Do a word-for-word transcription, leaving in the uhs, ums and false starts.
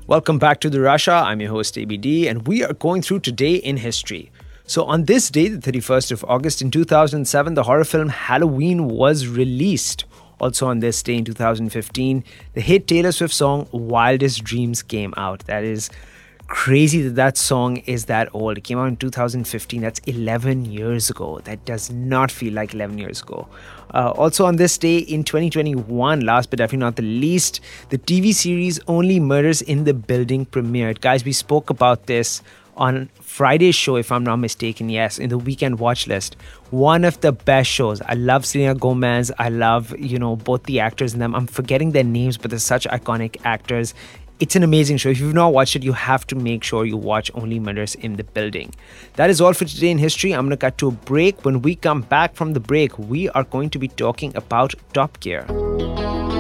Welcome back to the Russia. I'm your host A B D, and we are going through today in history. So, on this day, the thirty-first of August in two thousand seven, the horror film Halloween was released. Also, on this day in two thousand fifteen, the hit Taylor Swift song Wildest Dreams came out. That is crazy that that song is that old. It came out in two thousand fifteen. That's eleven years ago. That does not feel like eleven years ago. Uh, also on this day in twenty twenty-one, last but definitely not the least, the T V series Only Murders in the Building premiered. Guys, we spoke about this on Friday's show, if I'm not mistaken. Yes, in the weekend watch list. One of the best shows. I love Selena Gomez. I love, you know, both the actors in them. I'm forgetting their names, but they're such iconic actors. It's an amazing show. If you've not watched it, you have to make sure you watch Only Murders in the Building. That is all for today in history. I'm going to cut to a break. When we come back from the break, we are going to be talking about Top Gear.